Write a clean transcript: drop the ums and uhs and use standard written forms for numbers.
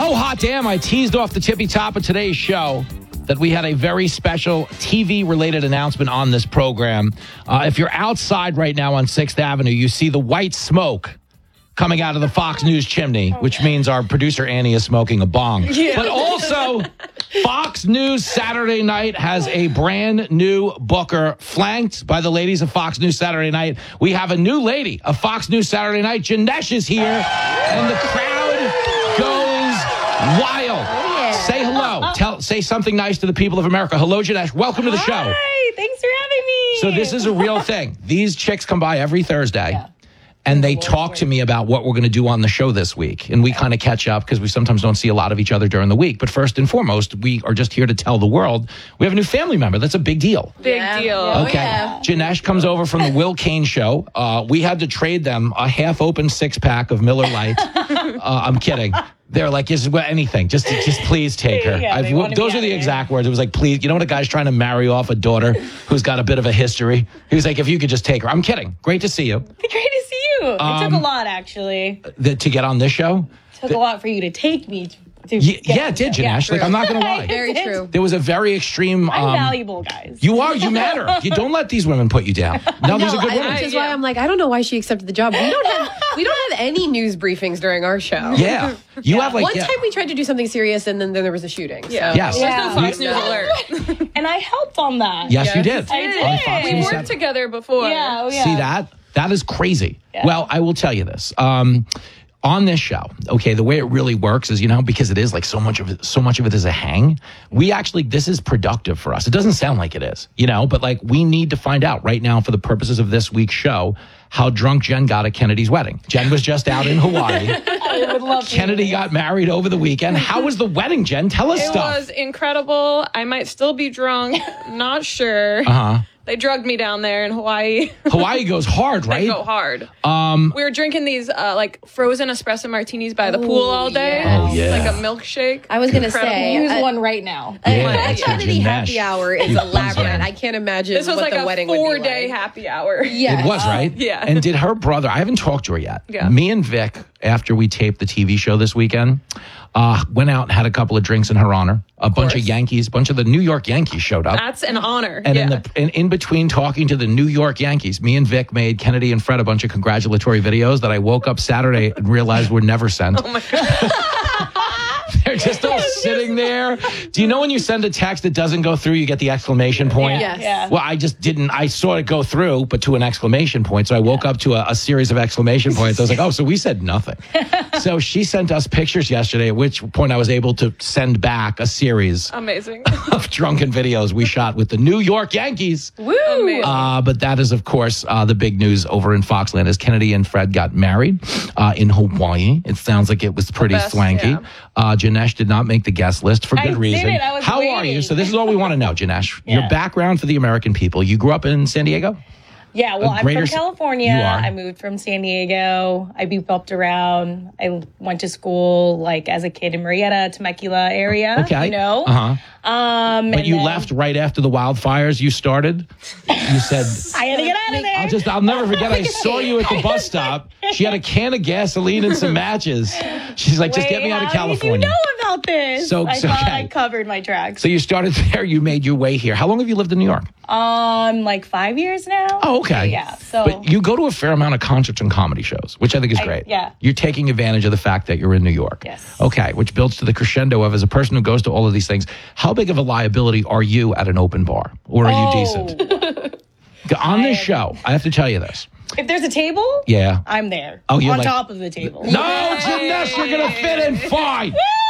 Oh, hot damn. I teased off the tippy top of today's show that we had a very special TV-related announcement on this program. If you're outside right now on 6th Avenue, you see the white smoke coming out of the Fox News chimney, which means our producer Annie is smoking a bong. Yeah. But also, Fox News Saturday Night has a brand new booker, flanked by the ladies of Fox News Saturday Night. We have a new lady of Fox News Saturday Night. Janesh is here, and the crowd goes wild. Oh, yeah. Say hello. Say something nice to the people of America. Hello, Janesh. Welcome to the show. Hi, thanks for having me. So this is a real thing. These chicks come by every Thursday. Yeah. And they talk to me about what we're going to do on the show this week. And we kind of catch up because we sometimes don't see a lot of each other during the week. But first and foremost, we are just here to tell the world we have a new family member. That's a big deal. Big deal. Okay. Yeah. Janesh comes over from the Will Kane show. We had to trade them a half-open six-pack of Miller Lite. I'm kidding. They're like, anything. Just please take her. Yeah, those are the exact words. It was like, please. You know when a guy's trying to marry off a daughter who's got a bit of a history? He was like, if you could just take her. I'm kidding. Great to see you. Great to see you. It took a lot, actually. To get on this show? It took a lot for you to take me to Yeah, it did, Janesh. Yeah, like, I'm not going to lie. Very true. There was a very extreme... I'm valuable, guys. You are. You matter. You don't let these women put you down. No, these are good women. Which is why I'm like, I don't know why she accepted the job. We don't have any news briefings during our show. Yeah. You have like... One time we tried to do something serious and then there was a shooting. Yeah. So. Yes. Yeah. There's no Fox News alert. And I helped on that. Yes, you did. I did. On Fox We News worked Saturday. together before. Yeah, yeah. See that? That is crazy. Yeah. Well, I will tell you this. On this show, okay, the way it really works is, because it is like so much of it is a hang. This is productive for us. It doesn't sound like it is, but like we need to find out right now for the purposes of this week's show how drunk Jen got at Kennedy's wedding. Jen was just out in Hawaii. I would love to. Kennedy got married over the weekend. How was the wedding, Jen? Tell us It stuff. was incredible. I might still be drunk. Not sure. Uh-huh. They drugged me down there in Hawaii. Hawaii goes hard, right? They go hard. We were drinking these frozen espresso martinis by the pool all day. Yeah. Oh, yeah. Like a milkshake. I was going to Incredible. say, Use one right now. Yeah, a Kennedy Janesh. happy hour is You elaborate. buzzing. I can't imagine This was what like the a wedding would be 4-day like. happy hour. Yeah. It was, right? Yeah. And did her brother, I haven't talked to her yet. Yeah. Me and Vic, after we taped the TV show this weekend, went out and had a couple of drinks in her honor. A bunch of the New York Yankees showed up. That's an honor. And yeah. in between talking to the New York Yankees, me and Vic made Kennedy and Fred a bunch of congratulatory videos that I woke up Saturday and realized were never sent. Oh my God. They're just all sitting there. Do you know when you send a text that doesn't go through, you get the exclamation point? Yes. Yeah. Well, I just didn't. I saw it go through, but to an exclamation point. So I woke up to a series of exclamation points. I was like, oh, so we said nothing. So she sent us pictures yesterday, at which point I was able to send back a series Amazing. of drunken videos we shot with the New York Yankees. Woo! Amazing. But that is, of course, the big news over in Foxland as Kennedy and Fred got married in Hawaii. It sounds like it was pretty best, swanky. yeah. Janesh did not make the guest list for good reason. didn't. I was How are waiting. you? So this is all we want to know, Janesh. Your Yeah. background for the American people. You grew up in San Diego? Yeah, well, I'm greater from s- California. You are. I moved from San Diego. I booped around. I went to school as a kid in Marietta, Temecula area. Okay. Uh-huh. But you left right after the wildfires you started? You said... I had to get out of there. I'll never forget. I saw you at the bus stop. She had a can of gasoline and some matches. She's like, just get me out of California. How did you know about this? So- I so, thought okay. I covered my tracks. So you started there. You made your way here. How long have you lived in New York? 5 years now. Oh, okay. Yeah. So But you go to a fair amount of concerts and comedy shows, which I think is great. yeah. You're taking advantage of the fact that you're in New York. Yes. Okay, which builds to the crescendo of, as a person who goes to all of these things, how big of a liability are you at an open bar? Or are you decent? On this show, I have to tell you this. If there's a table, Yeah. I'm there. Oh, you're on like- top of the table. No, Janesh, you're going to fit in fine.